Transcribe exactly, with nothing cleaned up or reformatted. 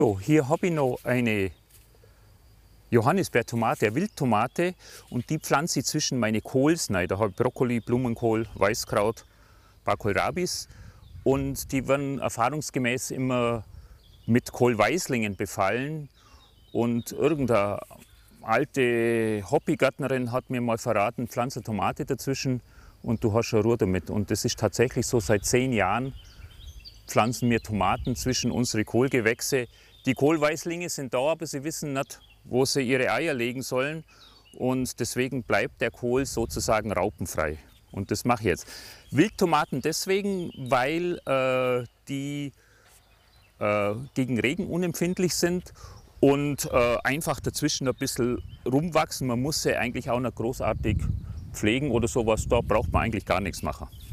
So, hier habe ich noch eine Johannisbeertomate, eine Wildtomate, und die pflanze ich zwischen meine Kohls rein. Da habe ich Brokkoli, Blumenkohl, Weißkraut, ein paar Kohlrabis, und die werden erfahrungsgemäß immer mit Kohlweißlingen befallen. Und irgendeine alte Hobbygärtnerin hat mir mal verraten, pflanze eine Tomate dazwischen und du hast schon Ruhe damit. Und das ist tatsächlich so. Seit zehn Jahren pflanzen wir Tomaten zwischen unsere Kohlgewächse. Die Kohlweißlinge sind da, aber sie wissen nicht, wo sie ihre Eier legen sollen. Und deswegen bleibt der Kohl sozusagen raupenfrei. Und das mache ich jetzt. Wildtomaten deswegen, weil äh, die äh, gegen Regen unempfindlich sind und äh, einfach dazwischen ein bisschen rumwachsen. Man muss sie eigentlich auch nicht großartig pflegen oder sowas. Da braucht man eigentlich gar nichts machen.